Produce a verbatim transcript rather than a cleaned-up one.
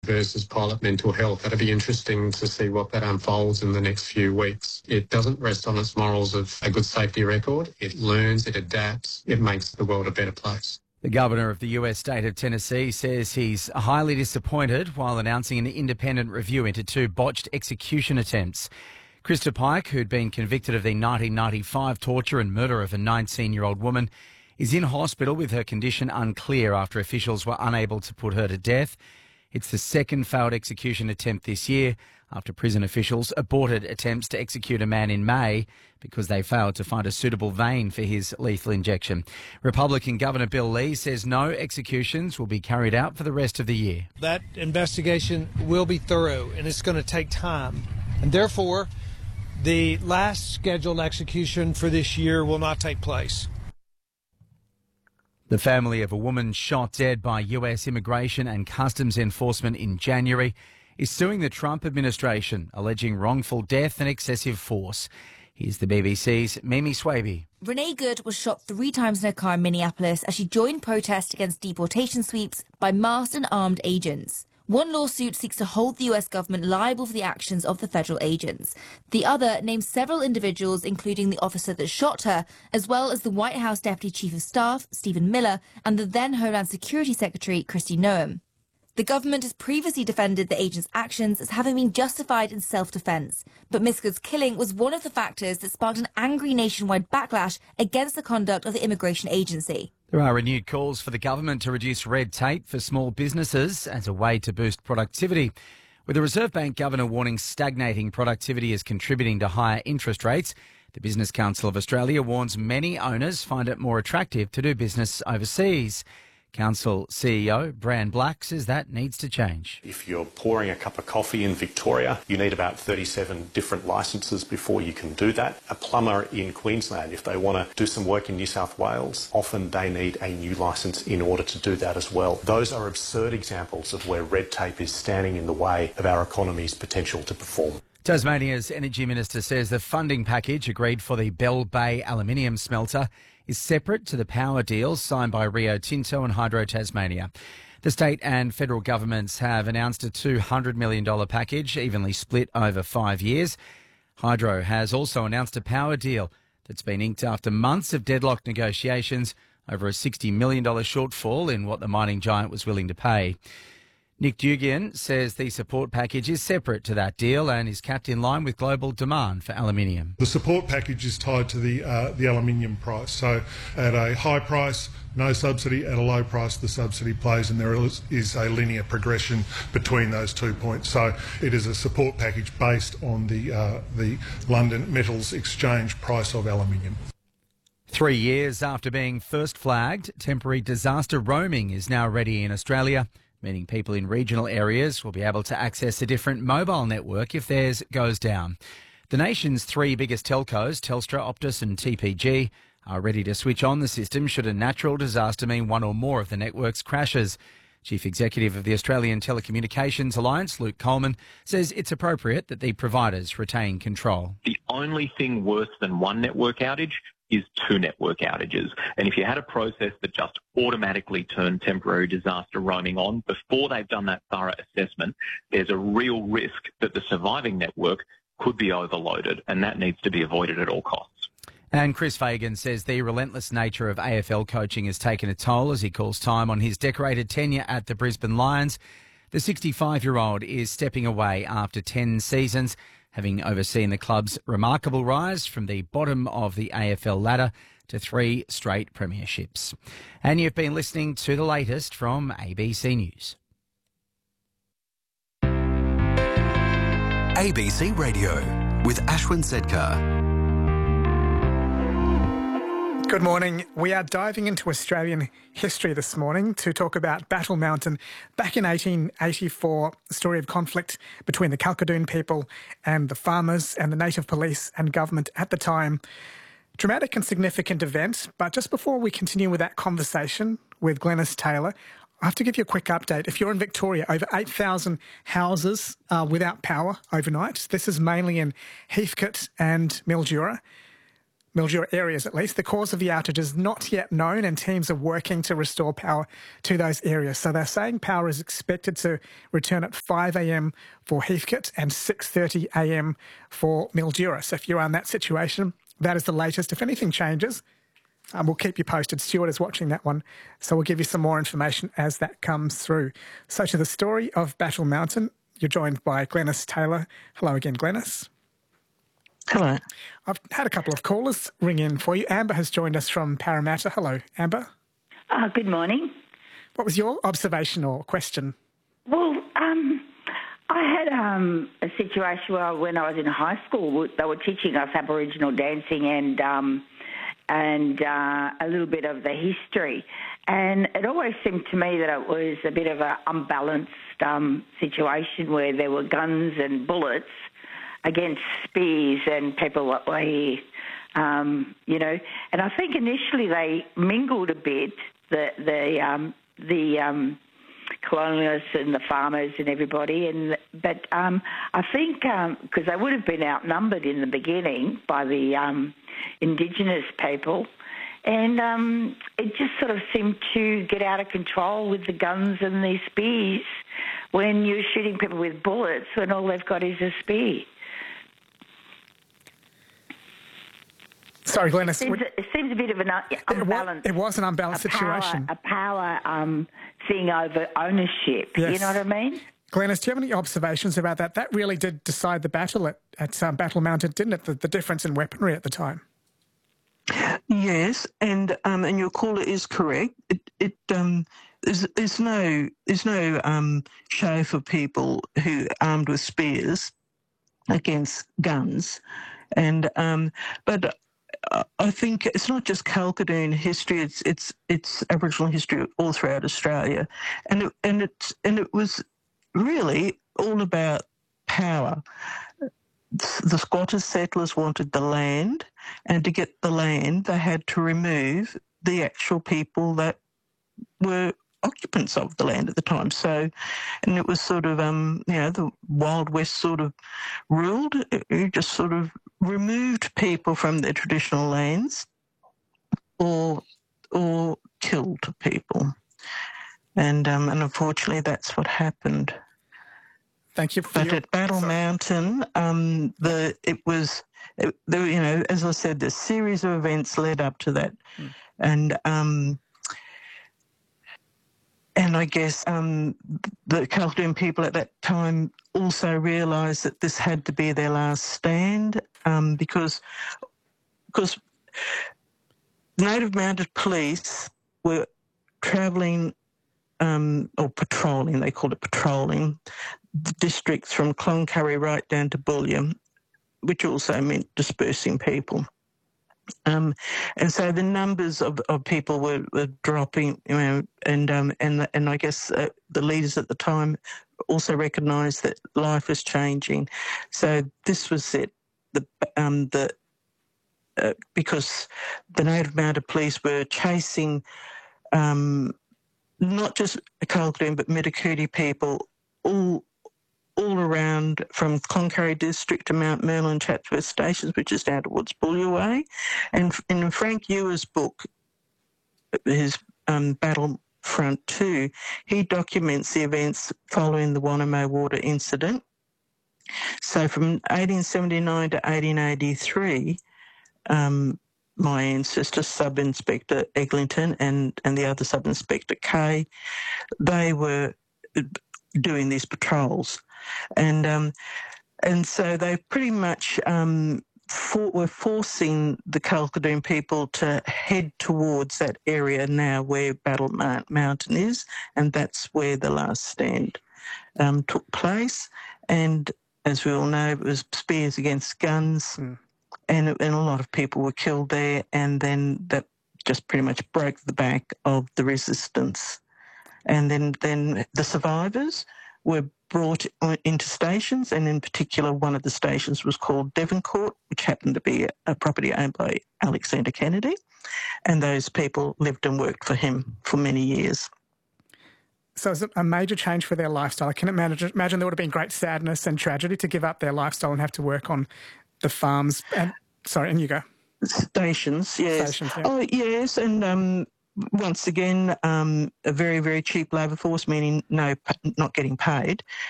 versus pilot mental health. That'll be interesting to see what that unfolds in the next few weeks. It doesn't rest on its morals of a good safety record. It learns, it adapts, it makes the world a better place. The governor of the U S state of Tennessee says he's highly disappointed while announcing an independent review into two botched execution attempts. Krista Pike, who'd been convicted of the nineteen ninety-five torture and murder of a nineteen-year-old woman, is in hospital with her condition unclear after officials were unable to put her to death. It's the second failed execution attempt this year after prison officials aborted attempts to execute a man in May because they failed to find a suitable vein for his lethal injection. Republican Governor Bill Lee says no executions will be carried out for the rest of the year. That investigation will be thorough and it's going to take time. And therefore, the last scheduled execution for this year will not take place. The family of a woman shot dead by U S Immigration and Customs Enforcement in January is suing the Trump administration, alleging wrongful death and excessive force. Here's the B B C's Mimi Swaby. Renee Good was shot three times in her car in Minneapolis as she joined protests against deportation sweeps by masked and armed agents. One lawsuit seeks to hold the U S government liable for the actions of the federal agents. The other names several individuals, including the officer that shot her, as well as the White House Deputy Chief of Staff, Stephen Miller, and the then Homeland Security Secretary, Kristi Noem. The government has previously defended the agents' actions as having been justified in self-defense. But Miss Good's killing was one of the factors that sparked an angry nationwide backlash against the conduct of the immigration agency. There are renewed calls for the government to reduce red tape for small businesses as a way to boost productivity. With the Reserve Bank governor warning stagnating productivity is contributing to higher interest rates, the Business Council of Australia warns many owners find it more attractive to do business overseas. Council C E O Bran Black says that needs to change. If you're pouring a cup of coffee in Victoria, you need about thirty-seven different licences before you can do that. A plumber in Queensland, if they want to do some work in New South Wales, often they need a new licence in order to do that as well. Those are absurd examples of where red tape is standing in the way of our economy's potential to perform. Tasmania's Energy Minister says the funding package agreed for the Bell Bay aluminium smelter is separate to the power deals signed by Rio Tinto and Hydro Tasmania. The state and federal governments have announced a two hundred million dollars package, evenly split over five years. Hydro has also announced a power deal that's been inked after months of deadlocked negotiations over a sixty million dollars shortfall in what the mining giant was willing to pay. Nick Dugan says the support package is separate to that deal and is capped in line with global demand for aluminium. The support package is tied to the uh, the aluminium price. So at a high price, no subsidy. At a low price, the subsidy plays, and there is, is a linear progression between those two points. So it is a support package based on the uh, the London Metals Exchange price of aluminium. Three years after being first flagged, temporary disaster roaming is now ready in Australia, meaning people in regional areas will be able to access a different mobile network if theirs goes down. The nation's three biggest telcos, Telstra, Optus and T P G, are ready to switch on the system should a natural disaster mean one or more of the networks crashes. Chief Executive of the Australian Telecommunications Alliance, Luke Coleman, says it's appropriate that the providers retain control. The only thing worse than one network outage is two network outages. And if you had a process that just automatically turned temporary disaster roaming on before they've done that thorough assessment, there's a real risk that the surviving network could be overloaded, and that needs to be avoided at all costs. And Chris Fagan says the relentless nature of A F L coaching has taken a toll as he calls time on his decorated tenure at the Brisbane Lions. The sixty-five-year-old is stepping away after ten seasons, having overseen the club's remarkable rise from the bottom of the A F L ladder to three straight premierships. And you've been listening to the latest from A B C News. A B C Radio with Ashwin Sedkar. Good morning. We are diving into Australian history this morning to talk about Battle Mountain. Back in eighteen eighty-four, a story of conflict between the Kalkadoon people and the farmers and the native police and government at the time. Dramatic and significant event, but just before we continue with that conversation with Glenys Taylor, I have to give you a quick update. If you're in Victoria, over eight thousand houses are without power overnight. This is mainly in Heathcote and Mildura. Mildura areas at least. The cause of the outage is not yet known, and teams are working to restore power to those areas. So they're saying power is expected to return at five a m for Heathcote and six thirty a m for Mildura. So if you're in that situation, that is the latest. If anything changes, um, we'll keep you posted. Stuart is watching that one, so we'll give you some more information as that comes through. So to the story of Battle Mountain, you're joined by Glenys Taylor. Hello again, Glenys. Hello. I've had a couple of callers ring in for you. Amber has joined us from Parramatta. Hello, Amber. Uh, good morning. What was your observation or question? Well, um, I had um, a situation where when I was in high school, they were teaching us Aboriginal dancing and um, and uh, a little bit of the history. And it always seemed to me that it was a bit of an unbalanced um, situation where there were guns and bullets against spears and people that were here, um, you know. And I think initially they mingled a bit, the the um, the um, colonialists and the farmers and everybody. And but um, I think because um, they would have been outnumbered in the beginning by the um, Indigenous people, and um, it just sort of seemed to get out of control with the guns and the spears when you're shooting people with bullets when all they've got is a spear. Sorry, Glenys. It seems, it seems a bit of an unbalanced... It was, it was an unbalanced a power, situation. A power um, thing over ownership, yes. You know what I mean? Glenys, do you have any observations about that? That really did decide the battle at, at um, Battle Mountain, didn't it? The, the difference in weaponry at the time. Yes, and um, and your caller is correct. It, it um, there's, there's no there's no um, show for people who are armed with spears against guns, and um, but I think it's not just Kalkadoon history; it's it's it's Aboriginal history all throughout Australia, and it, and it's and it was really all about power. The squatters, settlers wanted the land, and to get the land, they had to remove the actual people that were occupants of the land at the time. So, and it was sort of, um, you know, the Wild West sort of ruled. It just sort of removed people from their traditional lands, or or killed people, and um, and unfortunately, that's what happened. Thank you. For but your, at Battle sorry. Mountain, um, the it was, it, there, you know, as I said, the series of events led up to that, mm. and um, and I guess um, the Kalkadoon people at that time also realised that this had to be their last stand, um, because because Native Mounted Police were travelling um, or patrolling. They called it patrolling. The districts from Cloncurry right down to Bullion, which also meant dispersing people. Um, and so the numbers of, of people were, were dropping, you know, and um, and and I guess uh, the leaders at the time also recognised that life was changing. So this was it. The um the uh, because the Native Mounted Police were chasing um, not just Kalkadoon but Mitakootie people all. all around from Cloncurry District to Mount Merlin and Chatsworth Stations, which is down towards Bullion Way. And in Frank Ewer's book, his um, Battlefront two, he documents the events following the Wanamo Water incident. So from eighteen seventy-nine to eighteen eighty-three, um, my ancestor, Sub-Inspector Eglinton and, and the other Sub-Inspector Kay, they were doing these patrols. And um, and so they pretty much um, for, were forcing the Kalkadoon people to head towards that area now where Battle Mountain is, and that's where the last stand um, took place. And as we all know, it was spears against guns, mm. and, and a lot of people were killed there, and then that just pretty much broke the back of the resistance. And then, then the survivors were brought into stations, and in particular one of the stations was called Devoncourt, which happened to be a property owned by Alexander Kennedy, and those people lived and worked for him for many years. So it's a major change for their lifestyle. I can imagine, imagine there would have been great sadness and tragedy to give up their lifestyle and have to work on the farms. And sorry, and you go. Stations, yes. Stations, yeah. Oh, yes, and um, once again, um, a very, very cheap labour force, meaning no, not getting paid.